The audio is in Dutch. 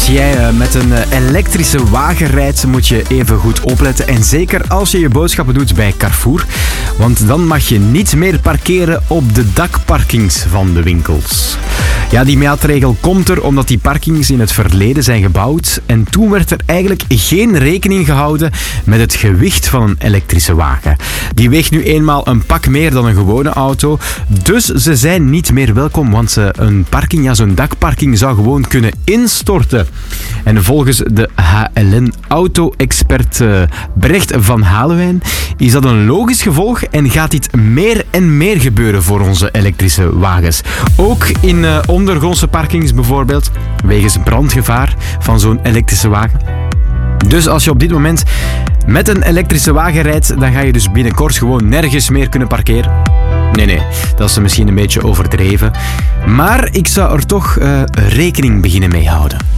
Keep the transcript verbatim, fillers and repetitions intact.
Als jij uh, met een uh, elektrische wagen rijdt, moet je even goed opletten. En zeker als je je boodschappen doet bij Carrefour. Want dan mag je niet meer parkeren op de dakparkings van de winkels. Ja, die maatregel komt er omdat die parkings in het verleden zijn gebouwd. En toen werd er eigenlijk geen rekening gehouden met het gewicht van een elektrische wagen. Die weegt nu eenmaal een pak meer dan een gewone auto. Dus ze zijn niet meer welkom, want ze, een parking, ja, zo'n dakparking zou gewoon kunnen instorten. En volgens de H L N-auto-expert uh, Brecht van Halewijn is dat een logisch gevolg en gaat dit meer en meer gebeuren voor onze elektrische wagens. Ook in uh, ondergrondse parkings bijvoorbeeld, wegens brandgevaar van zo'n elektrische wagen. Dus als je op dit moment met een elektrische wagen rijdt, dan ga je dus binnenkort gewoon nergens meer kunnen parkeren. Nee, nee, dat is misschien een beetje overdreven. Maar ik zou er toch uh, rekening beginnen mee houden.